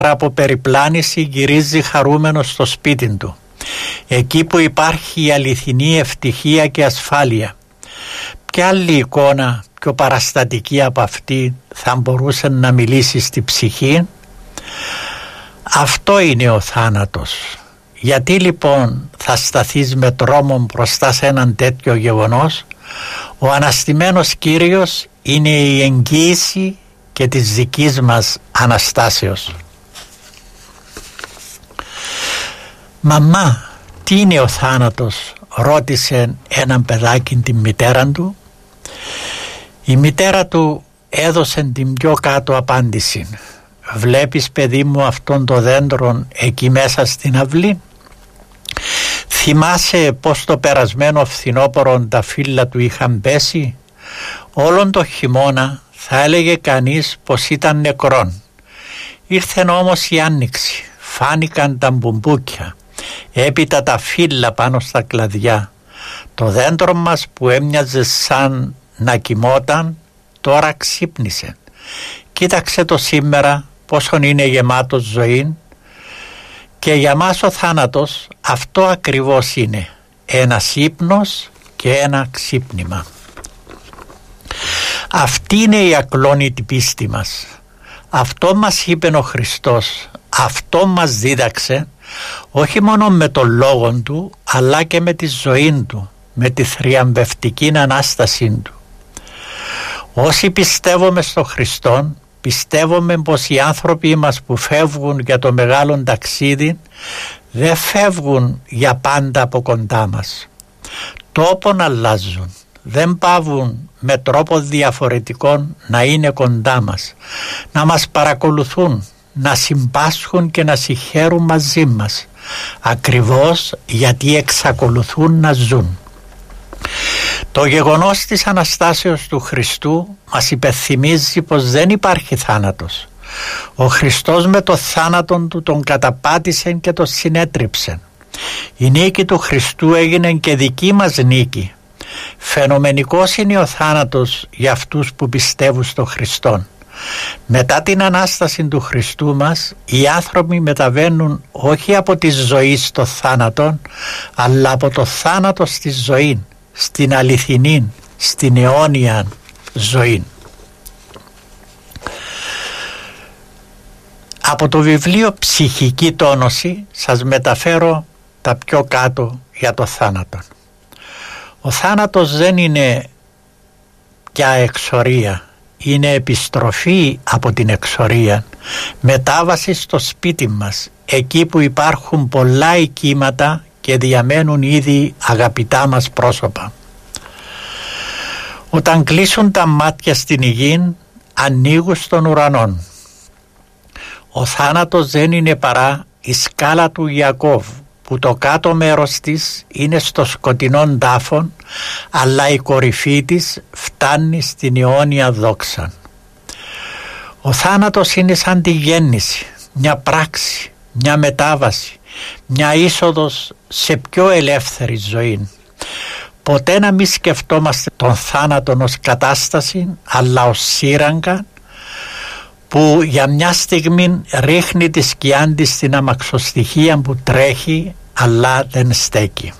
από περιπλάνηση γυρίζει χαρούμενος στο σπίτι του, εκεί που υπάρχει η αληθινή ευτυχία και ασφάλεια. Ποια άλλη εικόνα πιο παραστατική από αυτή θα μπορούσε να μιλήσει στη ψυχή? Αυτό είναι ο θάνατος. Γιατί λοιπόν θα σταθείς με τρόμο μπροστά σε έναν τέτοιο γεγονός? Ο αναστημένος Κύριος είναι η εγγύηση και της δικής μας Αναστάσεως. «Μαμά, τι είναι ο θάνατος?» ρώτησε έναν παιδάκι την μητέρα του. Η μητέρα του έδωσε την πιο κάτω απάντηση. «Βλέπεις, παιδί μου, αυτόν το δέντρο εκεί μέσα στην αυλή? Θυμάσαι πως το περασμένο φθινόπωρο τα φύλλα του είχαν πέσει? Όλον το χειμώνα θα έλεγε κανείς πως ήταν νεκρόν. Ήρθε όμως η άνοιξη, φάνηκαν τα μπουμπούκια, έπειτα τα φύλλα πάνω στα κλαδιά. Το δέντρο μας που έμοιαζε σαν να κοιμόταν, τώρα ξύπνησε. Κοίταξε το σήμερα πόσον είναι γεμάτος ζωή. Και για μας ο θάνατος αυτό ακριβώς είναι, ένας ύπνος και ένα ξύπνημα. Αυτή είναι η ακλόνητη πίστη μας. Αυτό μας είπε ο Χριστός, αυτό μας δίδαξε, όχι μόνο με τον λόγο του, αλλά και με τη ζωή του, με τη θριαμβευτική Ανάστασή του. Όσοι πιστεύουμε στο Χριστόν, πιστεύουμε πως οι άνθρωποι μας που φεύγουν για το μεγάλο ταξίδι δεν φεύγουν για πάντα από κοντά μας. Τόπον αλλάζουν, δεν παύουν με τρόπο διαφορετικό να είναι κοντά μας, να μας παρακολουθούν, να συμπάσχουν και να συγχαίρουν μαζί μας, ακριβώς γιατί εξακολουθούν να ζουν. Το γεγονός της Αναστάσεως του Χριστού μας υπενθυμίζει πως δεν υπάρχει θάνατος. Ο Χριστός με το θάνατον του τον καταπάτησε και τον συνέτριψε. Η νίκη του Χριστού έγινε και δική μας νίκη. Φαινομενικός είναι ο θάνατος για αυτούς που πιστεύουν στο Χριστόν. Μετά την Ανάσταση του Χριστού μας, οι άνθρωποι μεταβαίνουν όχι από τη ζωή στο θάνατο, αλλά από το θάνατο στη ζωή, στην αληθινή, στην αιώνια ζωή. Από το βιβλίο «Ψυχική τόνωση» σας μεταφέρω τα πιο κάτω για το θάνατο. Ο θάνατος δεν είναι πια εξορία, είναι επιστροφή από την εξορία, μετάβαση στο σπίτι μας, εκεί που υπάρχουν πολλά οικίματα και διαμένουν ήδη αγαπητά μας πρόσωπα. Όταν κλείσουν τα μάτια στην γη, ανοίγουν στον ουρανό. Ο θάνατος δεν είναι παρά η σκάλα του Ιακώβ, που το κάτω μέρος της είναι στο σκοτεινόν τάφον, αλλά η κορυφή της φτάνει στην αιώνια δόξα. Ο θάνατος είναι σαν τη γέννηση, μια πράξη, μια μετάβαση, μια είσοδος σε πιο ελεύθερη ζωή. Ποτέ να μην σκεφτόμαστε τον θάνατο ως κατάσταση, αλλά ως σύραγγα που για μια στιγμή ρίχνει τη σκιά της στην αμαξοστοιχεία που τρέχει αλλά δεν στέκει.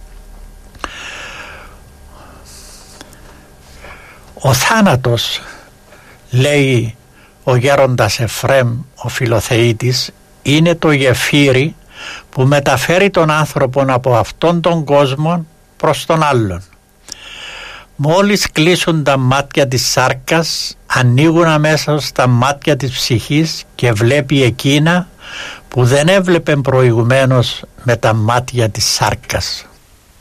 Ο θάνατος, λέει ο γέροντας Εφραίμ ο Φιλοθεήτης, είναι το γεφύρι που μεταφέρει τον άνθρωπο από αυτόν τον κόσμο προς τον άλλον. Μόλις κλείσουν τα μάτια της σάρκας, ανοίγουν αμέσως τα μάτια της ψυχής και βλέπει εκείνα που δεν έβλεπε προηγουμένως με τα μάτια της σάρκας.